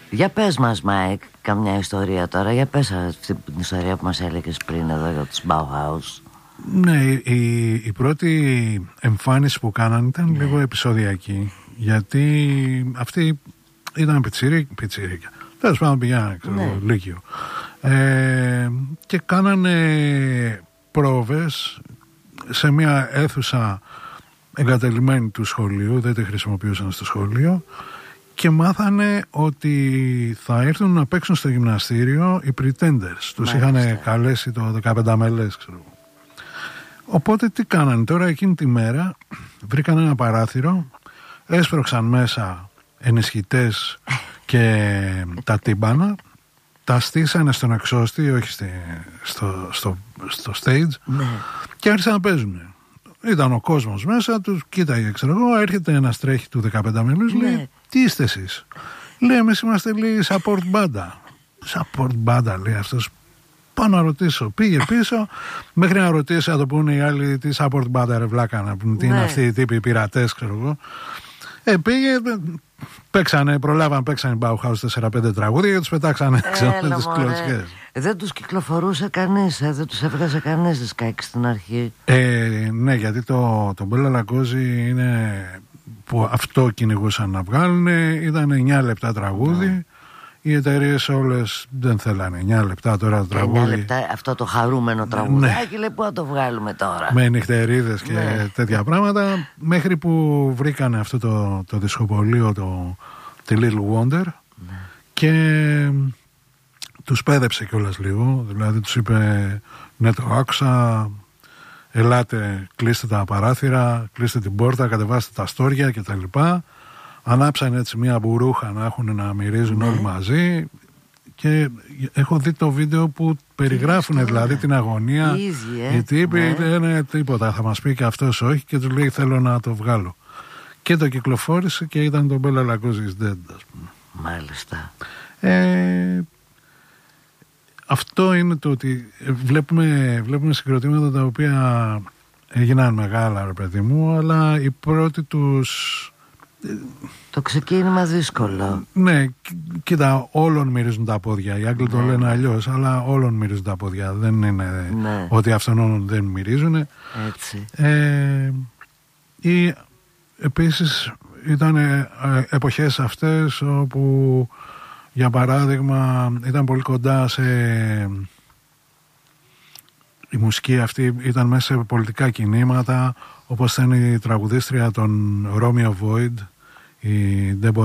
Για πες μας, Μάικ, καμιά ιστορία τώρα. Για πες αυτή την ιστορία που μας έλεγες πριν εδώ για τους Bauhaus. Ναι, η πρώτη εμφάνιση που κάνανε ήταν λίγο επεισοδιακή, γιατί αυτοί ήταν πιτσιρίκια. Τέλος πάντων πηγαίνανε, Λύκειο. Και κάνανε πρόβες σε μια αίθουσα εγκατελειμμένη του σχολείου, δεν τη χρησιμοποιούσαν στο σχολείο, και μάθανε ότι θα έρθουν να παίξουν στο γυμναστήριο οι Pretenders. Τους είχαν καλέσει το 15 μελές, ξέρω. Οπότε τι κάνανε τώρα εκείνη τη μέρα? Βρήκαν ένα παράθυρο, έσπρωξαν μέσα ενισχυτές και τα τύμπανα, τα στήσανε στον εξώστη, όχι στο stage, και άρχισαν να παίζουν. Ήταν ο κόσμος μέσα, τους κοίταγε, ξέρω εγώ, έρχεται ένας τρέχει του 15 μελούς, λέει, τι είστε εσείς? Λέει, εμείς είμαστε, λέει, support μπάντα. Support μπάντα, λέει αυτός. Πάω να ρωτήσω. Πήγε πίσω, μέχρι να ρωτήσει, να το πούνε οι άλλοι, τι support μπάντα ρε βλάκα, να πούνε, τι είναι αυτοί οι τύποι, οι πειρατές, ξέρω εγώ. Πήγε, παίξανε Bauhaus 4-5 τραγούδια και τους πετάξανε έξω με τις κλωτσιές. Δεν τους κυκλοφορούσε κανείς, δεν τους έβγαζε κανείς δισκάκι στην αρχή. Ναι, γιατί το Bella Lugosi είναι που αυτό κυνηγούσαν να βγάλουν, ήταν 9 λεπτά τραγούδι. Οι εταιρείες όλες δεν θέλανε 9 λεπτά τώρα το τραγούδι. 9 λεπτά αυτό το χαρούμενο τραγουδάκι, λέει, πού να το βγάλουμε τώρα. Με νυχτερίδες και τέτοια πράγματα. Μέχρι που βρήκανε αυτό το δισκοπωλείο, τη Little Wonder, και τους πέδεψε κιόλας λίγο. Δηλαδή τους είπε, ναι, το άκουσα, ελάτε, κλείστε τα παράθυρα, κλείστε την πόρτα, κατεβάστε τα στόρια κτλ. Ανάψανε έτσι μια μπουρούχα να έχουν να μυρίζουν όλοι μαζί, και έχω δει το βίντεο που περιγράφουν δηλαδή την αγωνία. Οι τύποι λένε τίποτα, θα μας πει και αυτός όχι, και του λέει θέλω να το βγάλω. Και το κυκλοφόρησε και ήταν το Bella Lugosi is Dead, ας πούμε. Μάλιστα. Αυτό είναι το ότι βλέπουμε συγκροτήματα τα οποία έγιναν μεγάλα, ρε παιδί μου, αλλά η πρώτη τους... Το ξεκίνημα δύσκολο. Ναι, κοίτα, όλων μυρίζουν τα πόδια. Οι Άγγλοι το λένε αλλιώς, αλλά όλων μυρίζουν τα πόδια. Δεν είναι ότι αυτόν δεν μυρίζουν. Έτσι. Ή επίσης ήταν εποχές αυτές όπου, για παράδειγμα, ήταν πολύ κοντά η μουσική αυτή, ήταν μέσα σε πολιτικά κινήματα, όπως ήταν η τραγουδίστρια των Romeo Void, η Deborah